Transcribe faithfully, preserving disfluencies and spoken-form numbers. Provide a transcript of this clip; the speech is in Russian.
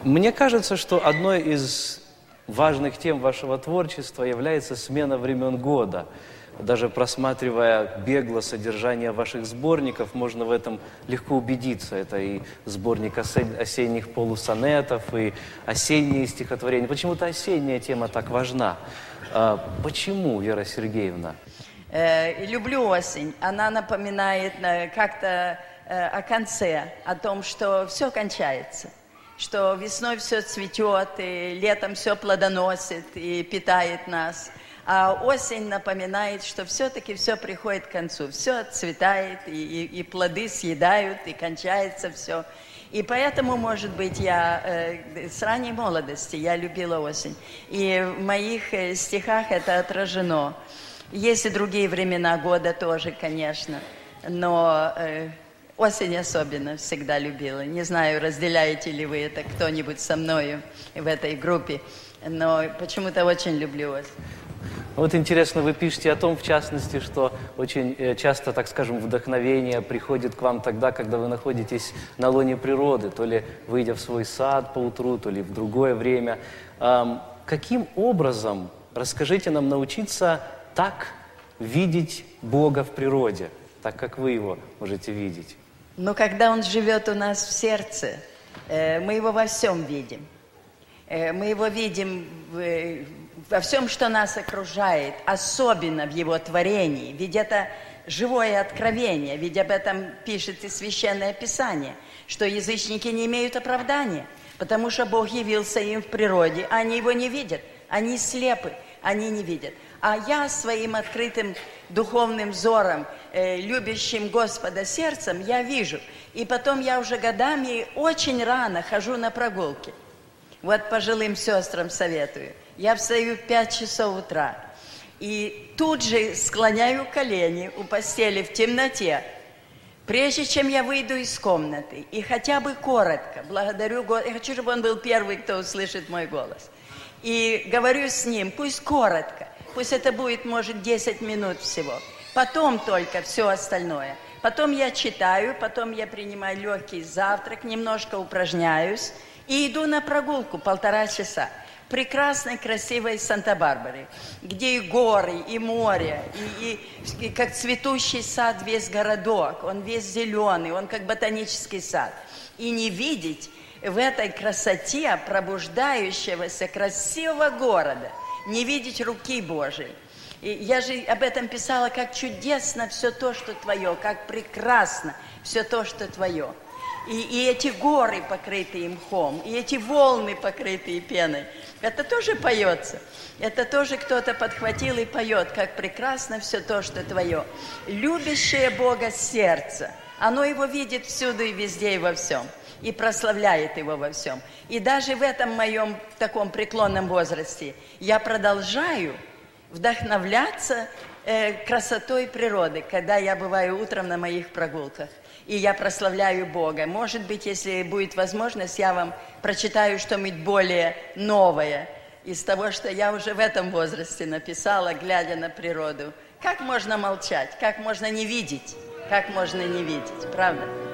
Мне кажется, что одной из важных тем вашего творчества является смена времен года. Даже просматривая бегло содержание ваших сборников, можно в этом легко убедиться. Это и сборник осенних полусонетов, и осенние стихотворения. Почему-то осенняя тема так важна. А почему, Вера Сергеевна? Э, люблю осень. Она напоминает как-то э, о конце, о том, что все кончается. Что весной все цветет, и летом все плодоносит и питает нас. А осень напоминает, что все-таки все приходит к концу. Все отцветает, и, и, и плоды съедают, и кончается все. И поэтому, может быть, я э, с ранней молодости я любила осень. И в моих э, стихах это отражено. Есть и другие времена года тоже, конечно. Но э, осень особенно всегда любила. Не знаю, разделяете ли вы это кто-нибудь со мною в этой группе. Но почему-то очень люблю осень. Вот интересно, вы пишете о том, в частности, что очень часто, так скажем, вдохновение приходит к вам тогда, когда вы находитесь на лоне природы, то ли выйдя в свой сад поутру, то ли в другое время. Каким образом, расскажите нам, научиться так видеть Бога в природе, так как вы его можете видеть? Ну, когда Он живет у нас в сердце, мы его во всем видим. Мы его видим в, во всем, что нас окружает, особенно в его творении. Ведь это живое откровение, ведь об этом пишет и Священное Писание, что язычники не имеют оправдания, потому что Бог явился им в природе, а они его не видят, они слепы, они не видят. А я своим открытым духовным взором, э, любящим Господа сердцем, я вижу. И потом я уже годами очень рано хожу на прогулки. Вот пожилым сестрам советую. Я встаю в пять часов утра и тут же склоняю колени у постели в темноте, прежде чем я выйду из комнаты. И хотя бы коротко благодарю Господа. Я хочу, чтобы Он был первый, кто услышит мой голос. И говорю с Ним, пусть коротко, пусть это будет, может, десять минут всего. Потом только все остальное. Потом я читаю, потом я принимаю легкий завтрак, немножко упражняюсь. И иду на прогулку полтора часа. Прекрасной, красивой Санта-Барбаре, где и горы, и море, и, и, и как цветущий сад весь городок. Он весь зеленый, он как ботанический сад. И не видеть в этой красоте пробуждающегося красивого города, не видеть руки Божией. И я же об этом писала, как чудесно все то, что твое, как прекрасно все то, что твое. И, и эти горы, покрытые мхом, и эти волны, покрытые пеной, это тоже поется. Это тоже кто-то подхватил и поет, как прекрасно все то, что твое. Любящее Бога сердце, оно его видит всюду и везде и во всем. И прославляет его во всем. И даже в этом моем таком преклонном возрасте я продолжаю вдохновляться э, красотой природы, когда я бываю утром на моих прогулках. И я прославляю Бога. Может быть, если будет возможность, я вам прочитаю что-нибудь более новое из того, что я уже в этом возрасте написала, глядя на природу. Как можно молчать? Как можно не видеть? Как можно не видеть? Правда?